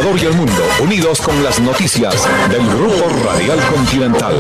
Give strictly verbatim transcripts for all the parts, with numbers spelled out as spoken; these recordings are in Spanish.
Ecuador y el mundo, unidos con las noticias del Grupo Radial Continental.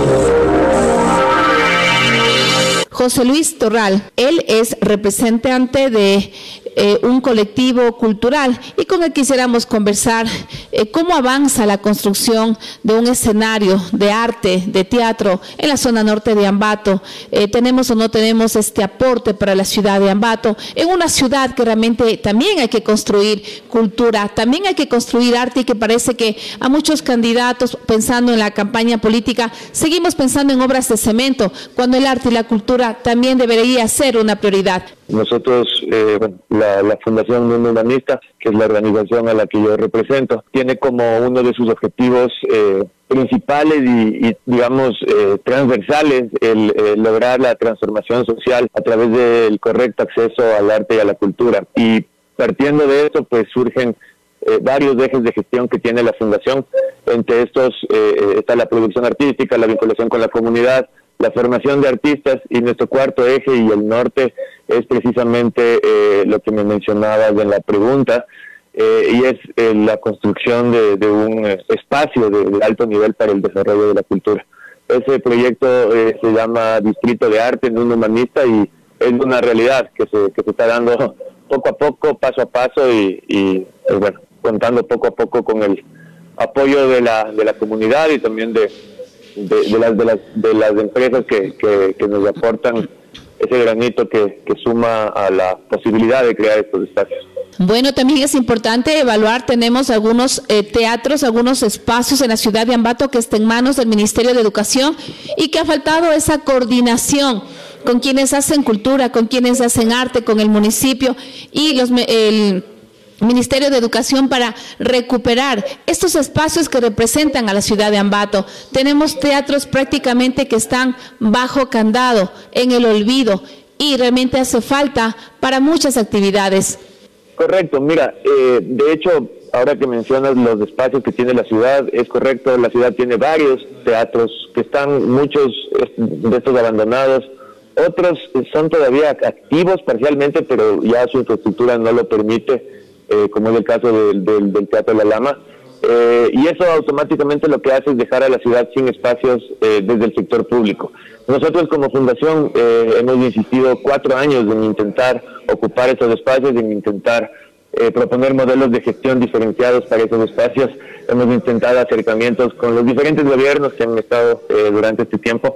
José Luis Torral, él es representante de eh, un colectivo cultural y con él quisiéramos conversar eh, cómo avanza la construcción de un escenario de arte, de teatro en la zona norte de Ambato. Eh, ¿Tenemos o no tenemos este aporte para la ciudad de Ambato? En una ciudad que realmente también hay que construir cultura, también hay que construir arte y que parece que a muchos candidatos pensando en la campaña política seguimos pensando en obras de cemento, cuando el arte y la cultura también debería ser una prioridad. Nosotros, eh, bueno, la, la Fundación Mundo Humanista, que es la organización a la que yo represento, tiene como uno de sus objetivos eh, principales y, y digamos, eh, transversales el eh, lograr la transformación social a través del correcto acceso al arte y a la cultura. Y partiendo de eso, pues surgen eh, varios ejes de gestión que tiene la Fundación. Entre estos eh, está la producción artística, la vinculación con la comunidad, la formación de artistas, y nuestro cuarto eje y el norte es precisamente eh, lo que me mencionabas en la pregunta, eh, y es eh, la construcción de, de un eh, espacio de, de alto nivel para el desarrollo de la cultura. Ese proyecto eh, se llama Distrito de Arte en un Humanista y es una realidad que se, que se está dando poco a poco, paso a paso y, y pues bueno, contando poco a poco con el apoyo de la, de la comunidad y también de De, de, las, de, las, de las empresas que, que, que nos aportan ese granito que, que suma a la posibilidad de crear estos espacios. Bueno, también es importante evaluar, tenemos algunos eh, teatros, algunos espacios en la ciudad de Ambato que están en manos del Ministerio de Educación y que ha faltado esa coordinación con quienes hacen cultura, con quienes hacen arte, con el municipio y los el Ministerio de Educación para recuperar estos espacios que representan a la ciudad de Ambato. Tenemos teatros prácticamente que están bajo candado, en el olvido, y realmente hace falta para muchas actividades. Correcto, mira, eh, de hecho, ahora que mencionas los espacios que tiene la ciudad, es correcto, la ciudad tiene varios teatros que están, muchos de estos abandonados, otros son todavía activos parcialmente, pero ya su infraestructura no lo permite, Eh, como es el caso del, del, del Teatro La Lama, eh, y eso automáticamente lo que hace es dejar a la ciudad sin espacios eh, desde el sector público. Nosotros como fundación eh, hemos insistido cuatro años en intentar ocupar esos espacios, en intentar eh, proponer modelos de gestión diferenciados para esos espacios. Hemos intentado acercamientos con los diferentes gobiernos que han estado eh, durante este tiempo,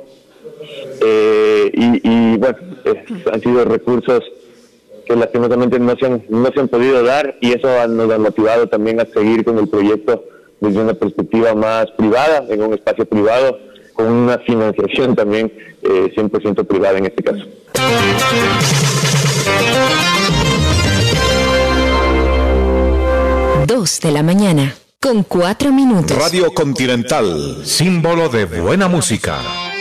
eh, y, y bueno, eh, han sido recursos que lastimosamente no se han, no se han podido dar, y eso nos ha motivado también a seguir con el proyecto desde una perspectiva más privada, en un espacio privado, con una financiación también eh, cien por ciento privada en este caso. Dos de la mañana, con cuatro minutos. Radio Continental, símbolo de buena música.